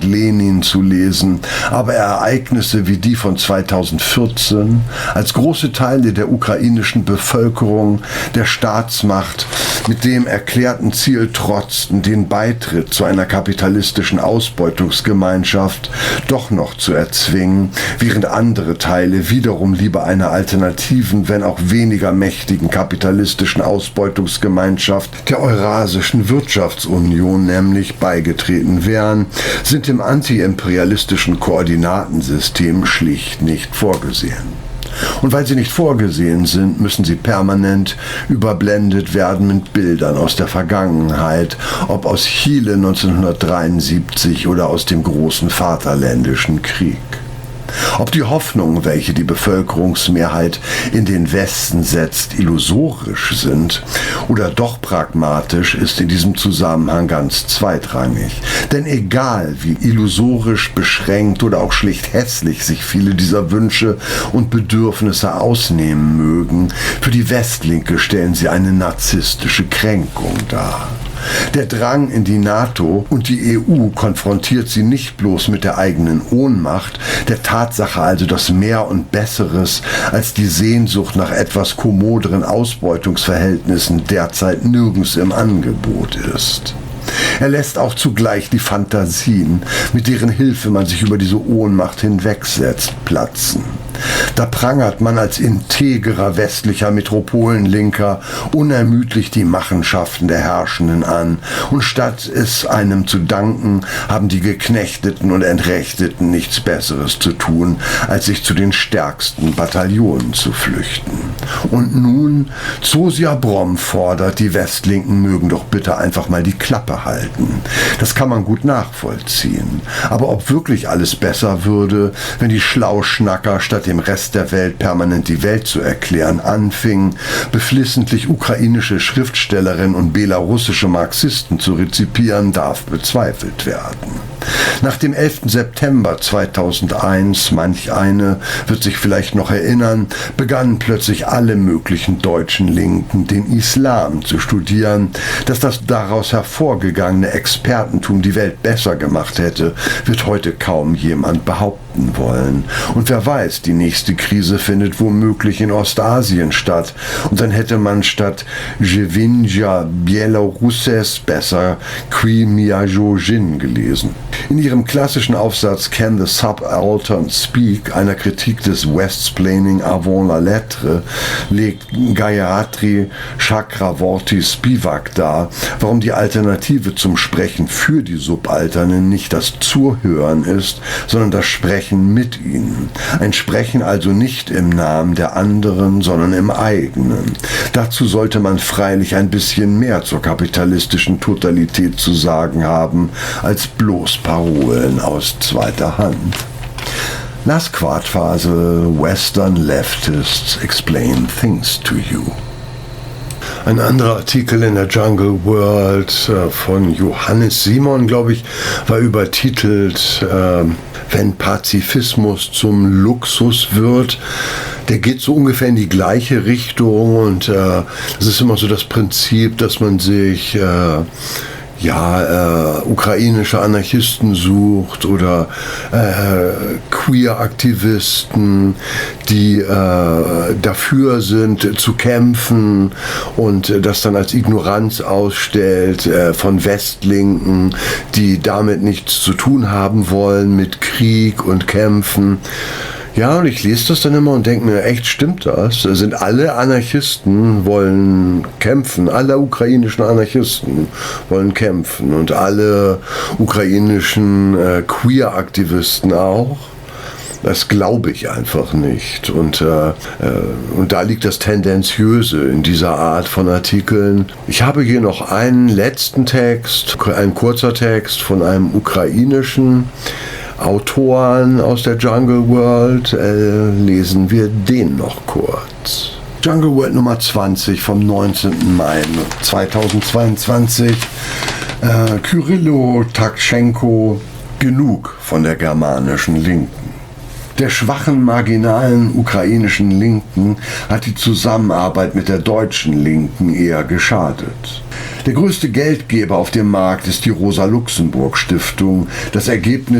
Lenin zu lesen, aber Ereignisse wie die von 2014, als große Teile der ukrainischen Bevölkerung der Staatsmacht mit dem erklärten Ziel trotzten, den Beitritt zu einer kapitalistischen Ausbeutungsgemeinschaft doch noch zu erzwingen, während andere Teile wiederum lieber einer alternativen, wenn auch weniger mächtigen kapitalistischen Ausbeutungsgemeinschaft, der Eurasischen Wirtschaftsunion nämlich, beigetreten wären, sind im antiimperialistischen Koordinatensystem schlicht nicht vorgesehen. Und weil sie nicht vorgesehen sind, müssen sie permanent überblendet werden mit Bildern aus der Vergangenheit, ob aus Chile 1973 oder aus dem großen Vaterländischen Krieg. Ob die Hoffnungen, welche die Bevölkerungsmehrheit in den Westen setzt, illusorisch sind oder doch pragmatisch, ist in diesem Zusammenhang ganz zweitrangig. Denn egal wie illusorisch, beschränkt oder auch schlicht hässlich sich viele dieser Wünsche und Bedürfnisse ausnehmen mögen, für die Westlinke stellen sie eine narzisstische Kränkung dar. Der Drang in die NATO und die EU konfrontiert sie nicht bloß mit der eigenen Ohnmacht, der Tatsache also, dass mehr und Besseres als die Sehnsucht nach etwas kommoderen Ausbeutungsverhältnissen derzeit nirgends im Angebot ist. Er lässt auch zugleich die Fantasien, mit deren Hilfe man sich über diese Ohnmacht hinwegsetzt, platzen. Da prangert man als integrer westlicher Metropolenlinker unermüdlich die Machenschaften der Herrschenden an, und statt es einem zu danken, haben die Geknechteten und Entrechteten nichts Besseres zu tun, als sich zu den stärksten Bataillonen zu flüchten. Und nun, Zosia Brom fordert, die Westlinken mögen doch bitte einfach mal die Klappe halten. Das kann man gut nachvollziehen. Aber ob wirklich alles besser würde, wenn die Schlauschnacker statt dem Rest der Welt permanent die Welt zu erklären anfingen, beflissentlich ukrainische Schriftstellerinnen und belarussische Marxisten zu rezipieren, darf bezweifelt werden. Nach dem 11. September 2001, manch eine wird sich vielleicht noch erinnern, begannen plötzlich alle möglichen deutschen Linken den Islam zu studieren. Dass das daraus hervorgegangene Expertentum die Welt besser gemacht hätte, wird heute kaum jemand behaupten wollen. Und wer weiß, die nächste Krise findet womöglich in Ostasien statt, und dann hätte man statt Żywinja Bielorusses besser Krimiajojin gelesen. In ihrem klassischen Aufsatz Can the Subaltern Speak, einer Kritik des Westsplaining avant la lettre, legt Gayatri Chakravorty Spivak dar, warum die Alternative zum Sprechen für die Subalternen nicht das Zuhören ist, sondern das Sprechen mit ihnen. Ein Sprechen also nicht im Namen der anderen, sondern im eigenen. Dazu sollte man freilich ein bisschen mehr zur kapitalistischen Totalität zu sagen haben, als bloß Parolen aus zweiter Hand. Nasquad-Phase Western Leftists Explain Things to You. Ein anderer Artikel in der Jungle World von Johannes Simon, glaube ich, war übertitelt Wenn Pazifismus zum Luxus wird. Der geht so ungefähr in die gleiche Richtung, und es ist immer so das Prinzip, dass man sich ukrainische Anarchisten sucht oder Queer-Aktivisten, die dafür sind zu kämpfen, und das dann als Ignoranz ausstellt von Westlinken, die damit nichts zu tun haben wollen mit Krieg und Kämpfen. Ja, und ich lese das dann immer und denke mir, echt, stimmt das? Sind alle Anarchisten wollen kämpfen, alle ukrainischen Anarchisten wollen kämpfen und alle ukrainischen Queer-Aktivisten auch? Das glaube ich einfach nicht. Und da liegt das Tendenziöse in dieser Art von Artikeln. Ich habe hier noch einen letzten Text, ein kurzer Text von einem ukrainischen Autoren aus der Jungle World, lesen wir den noch kurz. Jungle World Nummer 20 vom 19. Mai 2022. Kyrillo Tkachenko, genug von der germanischen Linken. Der schwachen, marginalen ukrainischen Linken hat die Zusammenarbeit mit der deutschen Linken eher geschadet. Der größte Geldgeber auf dem Markt ist die Rosa-Luxemburg-Stiftung. Das Ergebnis